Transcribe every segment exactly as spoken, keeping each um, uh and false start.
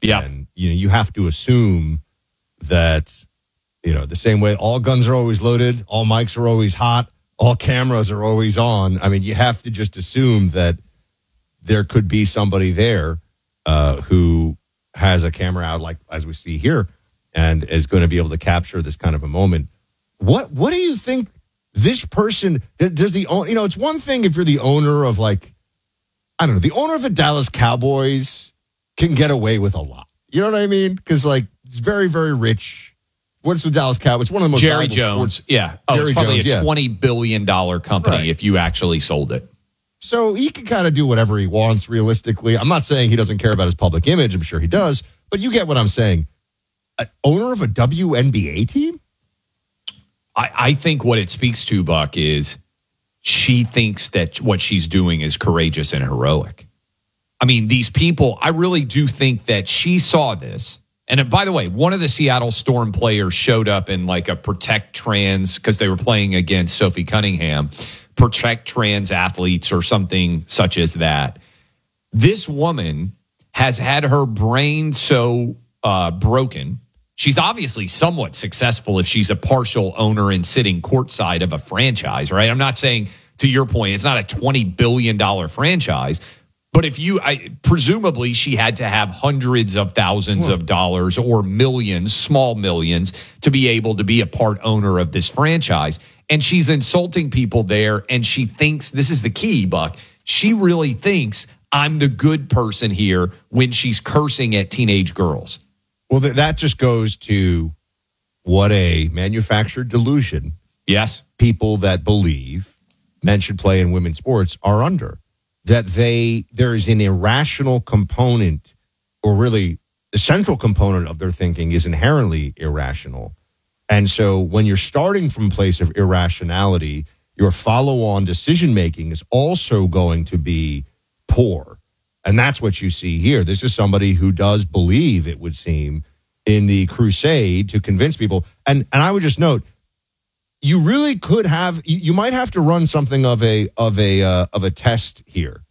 Yeah. And, you know, you have to assume that, you know, the same way all guns are always loaded, all mics are always hot, all cameras are always on. I mean, you have to just assume that there could be somebody there uh, who has a camera out, like as we see here, and is going to be able to capture this kind of a moment. What What do you think this person does? The you know, it's one thing if you're the owner of, like, I don't know, the owner of the Dallas Cowboys can get away with a lot. You know what I mean? Because, like, it's very, very rich. What's the Dallas Cowboys? One of the most Jerry valuable Jones. sports. Yeah. Oh, Jerry it's probably Jones, a yeah. twenty billion dollars company Right. if you actually sold it. So he can kind of do whatever he wants, realistically. I'm not saying he doesn't care about his public image. I'm sure he does. But you get what I'm saying. An owner of a W N B A team? I, I think what it speaks to, Buck, is she thinks that what she's doing is courageous and heroic. I mean, these people, I really do think that she saw this. And by the way, one of the Seattle Storm players showed up in like a Protect Trans, because they were playing against Sophie Cunningham, Protect Trans athletes or something such as that. This woman has had her brain so uh, broken. She's obviously somewhat successful if she's a partial owner and sitting courtside of a franchise, right? I'm not saying, to your point, it's not a twenty billion dollars franchise. But if you, I, presumably she had to have hundreds of thousands of dollars or millions, small millions, to be able to be a part owner of this franchise. And she's insulting people there. And she thinks, this is the key, Buck, she really thinks I'm the good person here when she's cursing at teenage girls. Well, th- that just goes to what a manufactured delusion Yes. people that believe men should play in women's sports are under. That they there is an irrational component, or really the central component of their thinking is inherently irrational. And so when you're starting from a place of irrationality, your follow-on decision-making is also going to be poor. And that's what you see here. This is somebody who does believe, it would seem, in the crusade to convince people. And and I would just note, you really could have, you, you might have to run something of a of a uh, of a test here,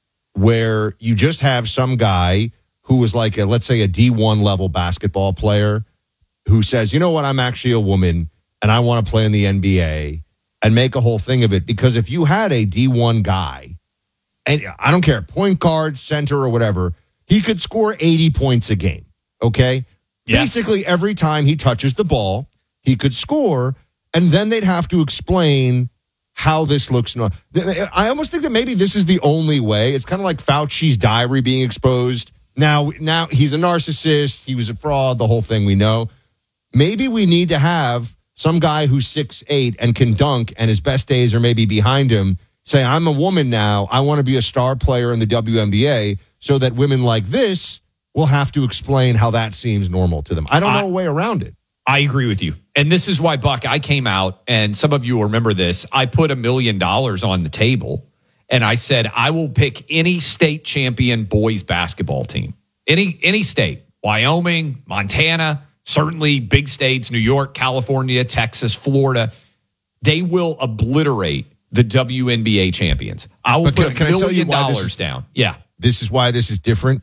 where you just have some guy who was like a, let's say a D one level basketball player who says, you know what, I'm actually a woman and I want to play in the N B A, and make a whole thing of it. Because if you had a D one guy, and I don't care, point guard, center, or whatever, he could score eighty points a game, okay? Yeah. Basically, every time he touches the ball, he could score, and then they'd have to explain how this looks. No, I almost think that maybe this is the only way. It's kind of like Fauci's diary being exposed. Now, now he's a narcissist. He was a fraud, the whole thing we know. Maybe we need to have some guy who's six eight and can dunk, and his best days are maybe behind him, say, I'm a woman now. I want to be a star player in the W N B A, so that women like this will have to explain how that seems normal to them. I don't know I, a way around it. I agree with you. And this is why, Buck, I came out, and some of you will remember this. I put a million dollars on the table, and I said, I will pick any state champion boys basketball team. Any any state. Wyoming, Montana, certainly big states, New York, California, Texas, Florida. They will obliterate the W N B A champions. I will But can- put can I a tell you million why this dollars is- down. Yeah. This is why this is different.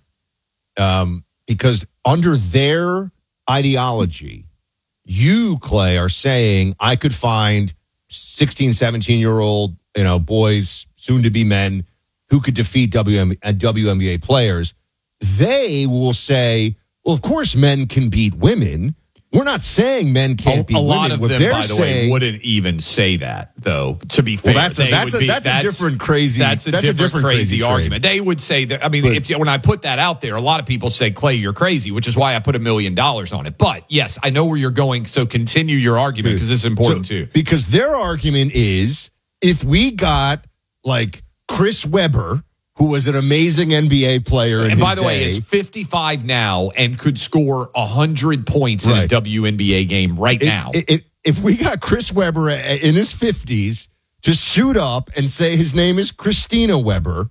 Um, because under their ideology, you, Clay, are saying I could find sixteen, seventeen-year-old, you know, boys, soon-to-be men, who could defeat W N B A players. They will say, well, of course men can beat women. We're not saying men can't A, beat a women. lot of What them, they're by the saying, way, wouldn't even say that, though, to be fair. Well, that's a, They that's would a, be- that's a different crazy That's a, that's different, a different crazy, crazy argument. trade. They would say that. I mean, But- if when I put that out there, a lot of people say, Clay, you're crazy, which is why I put a million dollars on it. But yes, I know where you're going. So continue your argument, because this is important So- too. Because their argument is, if we got like Chris Webber, who was an amazing N B A player in And his by the way, day, is fifty-five now and could score one hundred points in a Right. W N B A game right If- now. If, if we got Chris Webber in his fifties to suit up and say his name is Christina Webber,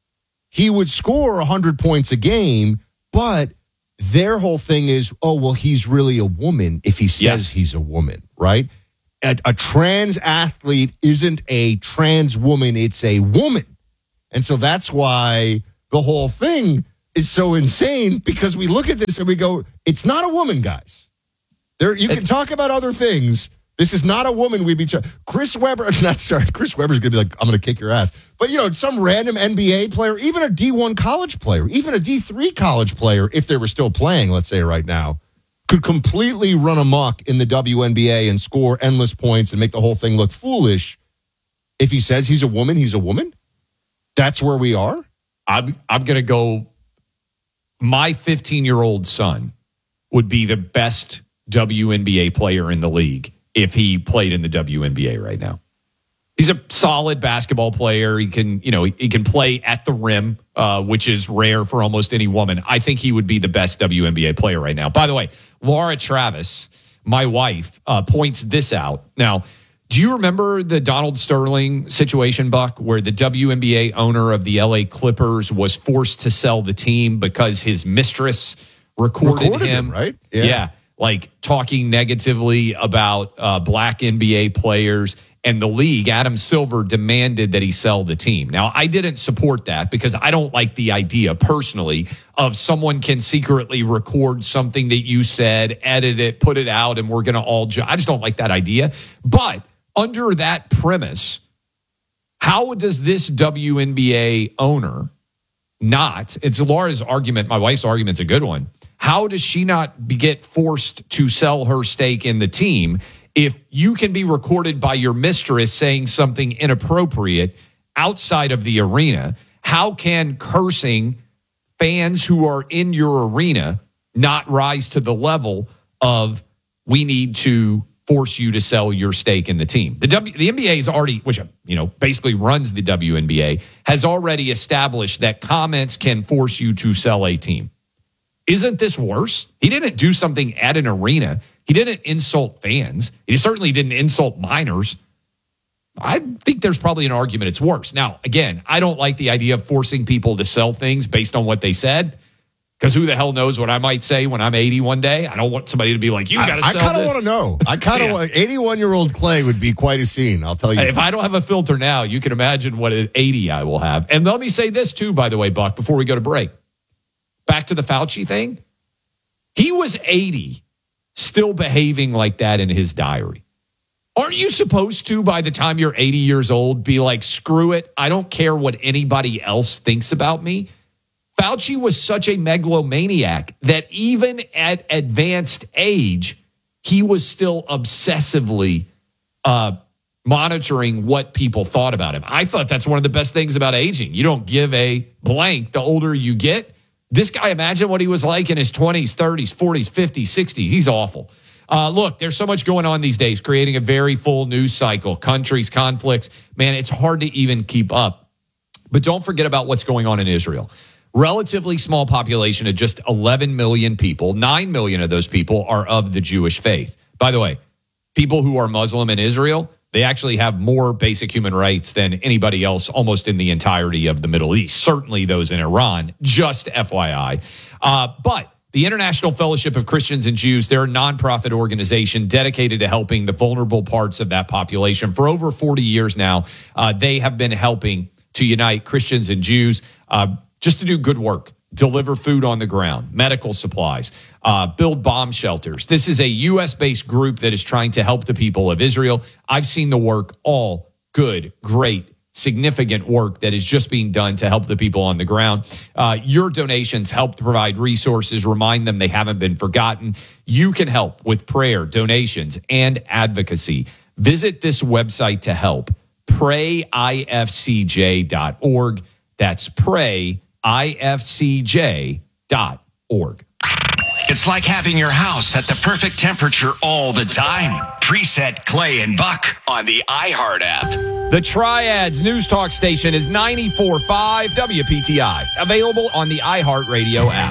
he would score one hundred points a game, but their whole thing is, oh, well, he's really a woman if he says Yes. he's a woman, right? A, a trans athlete isn't a trans woman, it's a woman. And so that's why the whole thing is so insane because we look at this and we go, it's not a woman, guys. There, you can talk about other things. This is not a woman we'd be trying. Chris Webber, not sorry, Chris Webber's going to be like, I'm going to kick your ass. But, you know, some random N B A player, even a D one college player, even a D three college player, if they were still playing, let's say right now, could completely run amok in the W N B A and score endless points and make the whole thing look foolish. If he says he's a woman, he's a woman. That's where we are. I'm, I'm going to go, my fifteen-year-old son would be the best W N B A player in the league if he played in the W N B A right now. He's a solid basketball player. He can, you know, he, he can play at the rim, uh, which is rare for almost any woman. I think he would be the best W N B A player right now. By the way, Laura Travis, my wife, uh, points this out. Now, do you remember the Donald Sterling situation, Buck, where the W N B A owner of the L A Clippers was forced to sell the team because his mistress recorded, Recorded him, him, right? Yeah. yeah. Like talking negatively about uh, black N B A players, and the league, Adam Silver, demanded that he sell the team. Now, I didn't support that because I don't like the idea personally of someone can secretly record something that you said, edit it, put it out, and we're going to all ju- I just don't like that idea. But under that premise, how does this W N B A owner not, it's Laura's argument, my wife's argument's a good one, how does she not be, get forced to sell her stake in the team if you can be recorded by your mistress saying something inappropriate outside of the arena? How can cursing fans who are in your arena not rise to the level of we need to force you to sell your stake in the team? The w, the N B A is already, which you know basically runs the W N B A, has already established that comments can force you to sell a team. Isn't this worse? He didn't do something at an arena. He didn't insult fans. He certainly didn't insult minors. I think there's probably an argument it's worse. Now, again, I don't like the idea of forcing people to sell things based on what they said, because who the hell knows what I might say when I'm eighty one day. I don't want somebody to be like, you got to sell this. I kind of want to know. I kind of yeah. want, eighty-one-year-old Clay would be quite a scene, I'll tell you. If I don't have a filter now, you can imagine what at eighty I will have. And let me say this too, by the way, Buck, before we go to break. Back to the Fauci thing. He was eighty, still behaving like that in his diary. Aren't you supposed to, by the time you're eighty years old, be like, screw it, I don't care what anybody else thinks about me? Fauci was such a megalomaniac that even at advanced age, he was still obsessively uh, monitoring what people thought about him. I thought that's one of the best things about aging. You don't give a blank the older you get. This guy, imagine what he was like in his twenties, thirties, forties, fifties, sixties. He's awful. Uh, look, there's so much going on these days, creating a very full news cycle, countries, conflicts. Man, it's hard to even keep up. But don't forget about what's going on in Israel. Relatively small population of just eleven million people. nine million of those people are of the Jewish faith. By the way, people who are Muslim in Israel, they actually have more basic human rights than anybody else almost in the entirety of the Middle East. Certainly those in Iran, just F Y I. Uh, but the International Fellowship of Christians and Jews, they're a nonprofit organization dedicated to helping the vulnerable parts of that population. For over forty years now, uh, they have been helping to unite Christians and Jews uh, just to do good work. Deliver food on the ground, medical supplies, uh, build bomb shelters. This is a U S-based group that is trying to help the people of Israel. I've seen the work, all good, great, significant work that is just being done to help the people on the ground. Uh, your donations help to provide resources, remind them they haven't been forgotten. You can help with prayer, donations, and advocacy. Visit this website to help, pray I F C J dot org. That's pray I F C J dot org. It's like having your house at the perfect temperature all the time. Preset Clay and Buck on the iHeart app. The Triads News Talk station is ninety-four point five W P T I. Available on the iHeart Radio app.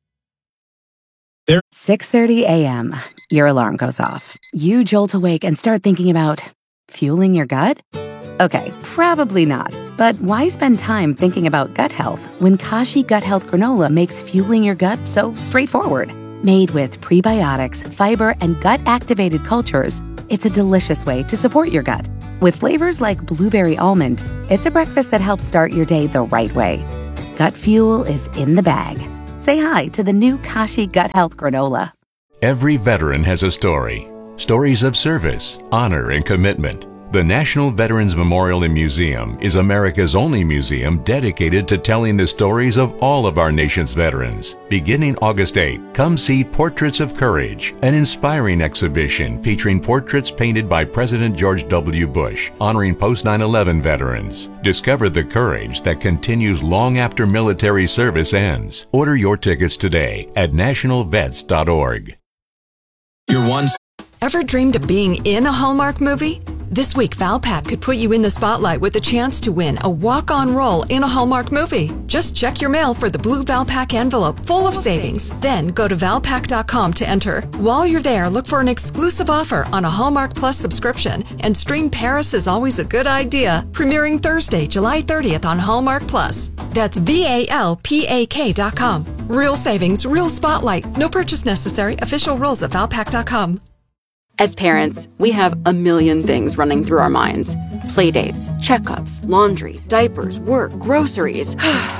six thirty a.m. Your alarm goes off. You jolt awake and start thinking about fueling your gut? Okay, probably not. But why spend time thinking about gut health when Kashi Gut Health Granola makes fueling your gut so straightforward? Made with prebiotics, fiber, and gut-activated cultures, it's a delicious way to support your gut. With flavors like blueberry almond, it's a breakfast that helps start your day the right way. Gut fuel is in the bag. say hi to the new Kashi Gut Health Granola. Every veteran has a story. Stories of service, honor, and commitment. The National Veterans Memorial and Museum is America's only museum dedicated to telling the stories of all of our nation's veterans. Beginning August eighth, come see Portraits of Courage, an inspiring exhibition featuring portraits painted by President George W. Bush, honoring post nine eleven veterans. Discover the courage that continues long after military service ends. Order your tickets today at national vets dot org. Your one. Ever dreamed of being in a Hallmark movie? This week, Valpak could put you in the spotlight with a chance to win a walk-on role in a Hallmark movie. Just check your mail for the blue Valpak envelope full of savings. Then go to valpak dot com to enter. While you're there, look for an exclusive offer on a Hallmark Plus subscription and stream Paris is Always a Good Idea, premiering Thursday, July thirtieth on Hallmark Plus. That's V A L P A K dot com. Real savings, real spotlight. No purchase necessary. Official rules at valpak dot com. As parents, we have a million things running through our minds. Playdates, checkups, laundry, diapers, work, groceries.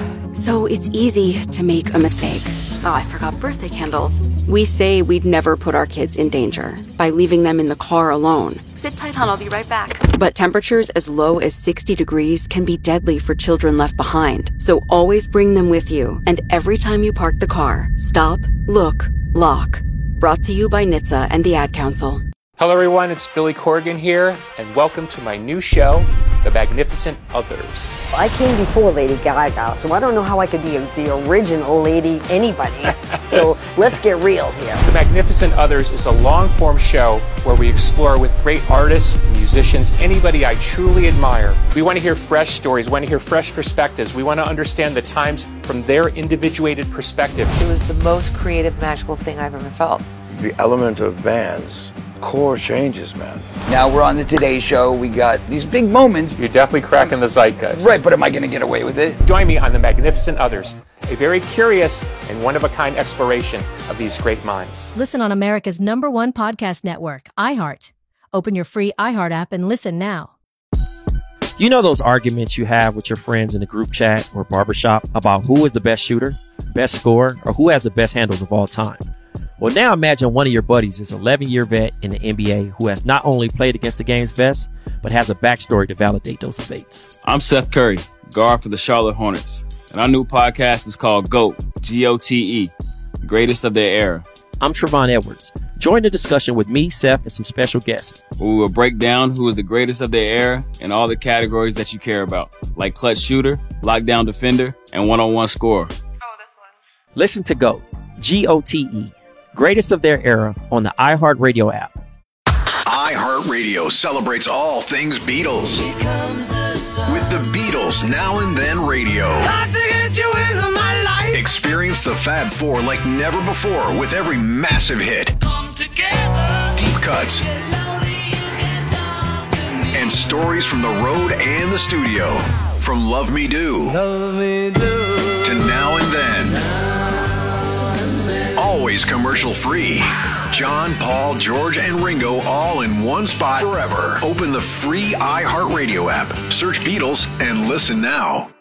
So it's easy to make a mistake. Oh, I forgot birthday candles. We say we'd never put our kids in danger by leaving them in the car alone. Sit tight, hon, I'll be right back. But temperatures as low as sixty degrees can be deadly for children left behind. So always bring them with you. And every time you park the car, stop, look, lock. Brought to you by N H T S A and the Ad Council. Hello everyone, it's Billy Corgan here, and welcome to my new show, The Magnificent Others. I came before Lady Gaga, so I don't know how I could be the original Lady anybody. So let's get real here. The Magnificent Others is a long-form show where we explore with great artists, musicians, anybody I truly admire. We want to hear fresh stories, we want to hear fresh perspectives. We want to understand the times from their individuated perspective. It was the most creative, magical thing I've ever felt. The element of bands. Core changes, man. Now we're on the Today Show. We got these big moments. You're definitely cracking the zeitgeist. Right, but am I going to get away with it? Join me on The Magnificent Others, a very curious and one-of-a-kind exploration of these great minds. Listen on America's number one podcast network, iHeart. Open your free iHeart app and listen now. You know those arguments you have with your friends in a group chat or barbershop about who is the best shooter, best scorer, or who has the best handles of all time? Well, now imagine one of your buddies is an eleven-year vet in the N B A who has not only played against the game's best, but has a backstory to validate those debates. I'm Seth Curry, guard for the Charlotte Hornets, and our new podcast is called GOAT, G O T E, Greatest of Their Era. I'm Trevon Edwards. Join the discussion with me, Seth, and some special guests. We will break down who is the greatest of their era in all the categories that you care about, like clutch shooter, lockdown defender, and one-on-one scorer. Oh, this one. Listen to GOAT, G O T E, Greatest of Their Era on the iHeartRadio app. iHeartRadio celebrates all things Beatles. With the Beatles Now and Then Radio. Experience the Fab Four like never before with every massive hit. Deep cuts. And stories from the road and the studio. From Love Me Do. Love Me Do. To Now and Then. Always commercial free. John, Paul, George, and Ringo all in one spot forever. Open the free iHeartRadio app. Search Beatles and listen now.